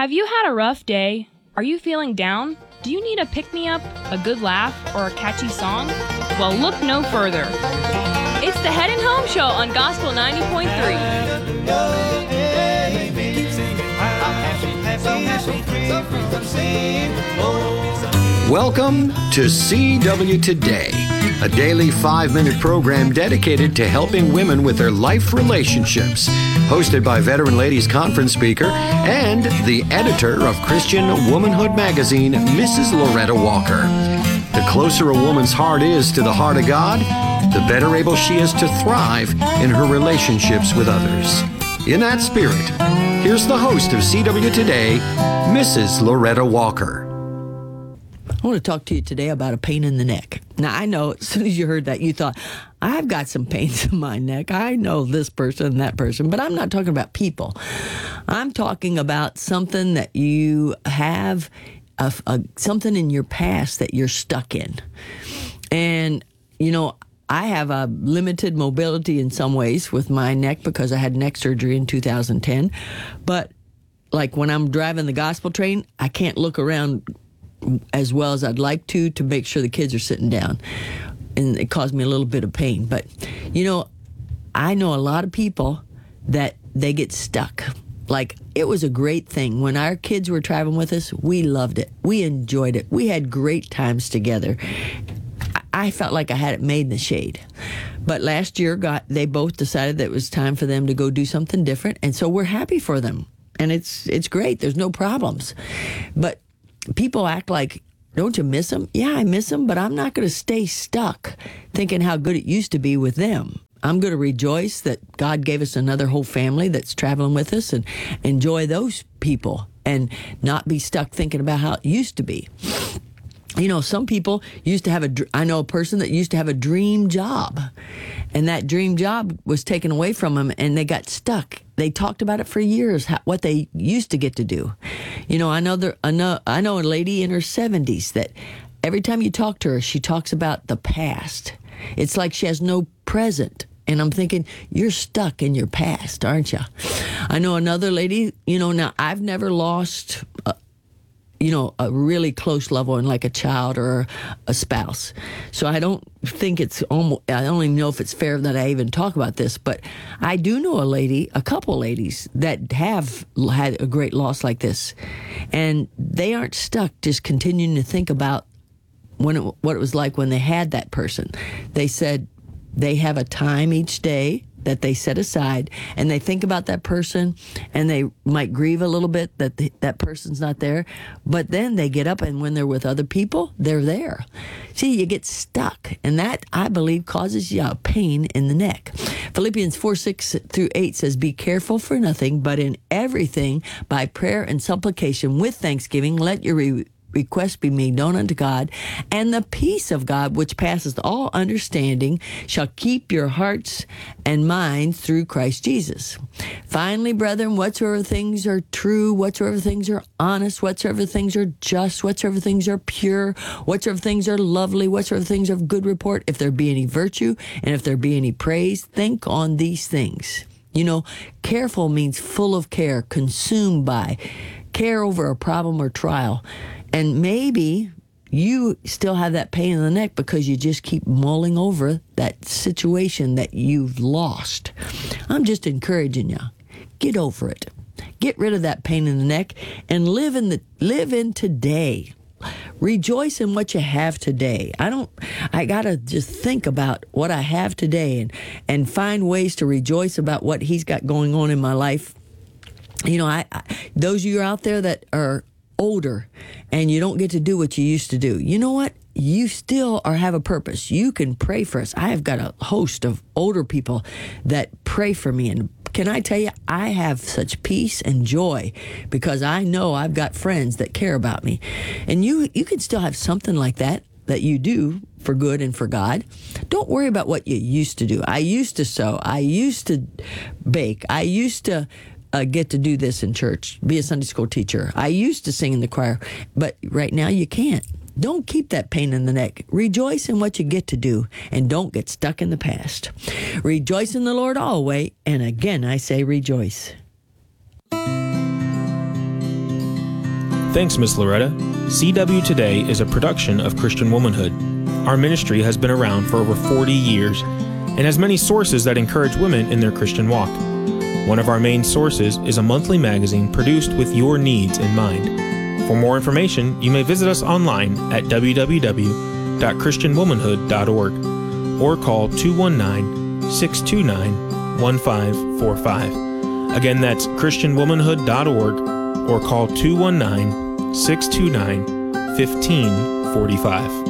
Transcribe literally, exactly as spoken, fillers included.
Have you had a rough day? Are you feeling down? Do you need a pick-me-up, a good laugh, or a catchy song? Well, look no further. It's the Head and Home Show on Gospel ninety point three. Welcome to C W Today, a daily five-minute program dedicated to helping women with their life relationships. Hosted by Veteran Ladies Conference speaker and the editor of Christian Womanhood magazine, Missus Loretta Walker. The closer a woman's heart is to the heart of God, the better able she is to thrive in her relationships with others. In that spirit, here's the host of C W Today, Missus Loretta Walker. I want to talk to you today about a pain in the neck. Now, I know as soon as you heard that, you thought, I've got some pains in my neck. I know this person and that person, but I'm not talking about people. I'm talking about something that you have, a, a, something in your past that you're stuck in. And, you know, I have a limited mobility in some ways with my neck because I had neck surgery in two thousand ten. But like when I'm driving the gospel train, I can't look around as well as I'd like to to make sure the kids are sitting down. And it caused me a little bit of pain. But, you know, I know a lot of people that they get stuck. Like, it was a great thing. When our kids were traveling with us, we loved it. We enjoyed it. We had great times together. I felt like I had it made in the shade. But last year, got, they both decided that it was time for them to go do something different. And so we're happy for them. And it's it's great. There's no problems. But people act like, don't you miss them? Yeah, I miss them, but I'm not going to stay stuck thinking how good it used to be with them. I'm going to rejoice that God gave us another whole family that's traveling with us and enjoy those people and not be stuck thinking about how it used to be. You know, some people used to have a, I know a person that used to have a dream job, and that dream job was taken away from them, and they got stuck. They talked about it for years, how, what they used to get to do. You know, I know, there, I know I know a lady in her seventies that every time you talk to her, she talks about the past. It's like she has no present. And I'm thinking, you're stuck in your past, aren't you? I know another lady, you know, now I've never lost a, you know, a really close level in like a child or a spouse. So I don't think it's almost, I don't even know if it's fair that I even talk about this, but I do know a lady, a couple ladies that have had a great loss like this. And they aren't stuck just continuing to think about when it, what it was like when they had that person. They said they have a time each day that they set aside, and they think about that person, and they might grieve a little bit that the, that person's not there, but then they get up, and when they're with other people, they're there. See, you get stuck, and that, I believe, causes you a pain in the neck. Philippians four, six through eight says, be careful for nothing, but in everything, by prayer and supplication, with thanksgiving, let your re- request be made known unto God, and the peace of God, which passes all understanding, shall keep your hearts and minds through Christ Jesus. Finally, brethren, whatsoever things are true, whatsoever things are honest, whatsoever things are just, whatsoever things are pure, whatsoever things are lovely, whatsoever things are of good report, if there be any virtue, and if there be any praise, think on these things. You know, careful means full of care, consumed by, care over a problem or trial. And maybe you still have that pain in the neck because you just keep mulling over that situation that you've lost. I'm just encouraging you. Get over it. Get rid of that pain in the neck and live in the live in today. Rejoice in what you have today. I don't, I got to just think about what I have today and, and find ways to rejoice about what he's got going on in my life. You know, I, I those of you out there that are older and you don't get to do what you used to do, you know what? You still are have a purpose. You can pray for us. I have got a host of older people that pray for me. And can I tell you, I have such peace and joy because I know I've got friends that care about me. And you, you can still have something like that that you do for good and for God. Don't worry about what you used to do. I used to sew. I used to bake. I used to Uh, get to do this in church, be a Sunday school teacher. I used to sing in the choir, but right now you can't. Don't keep that pain in the neck. Rejoice in what you get to do, and don't get stuck in the past. Rejoice in the Lord always, and again I say rejoice. Thanks, Miss Loretta. C W Today is a production of Christian Womanhood. Our ministry has been around for over forty years and has many sources that encourage women in their Christian walk. One of our main sources is a monthly magazine produced with your needs in mind. For more information, you may visit us online at w w w dot christian womanhood dot org or call two one nine, six two nine, one five four five. Again, that's christian womanhood dot org or call two one nine, six two nine, one five four five.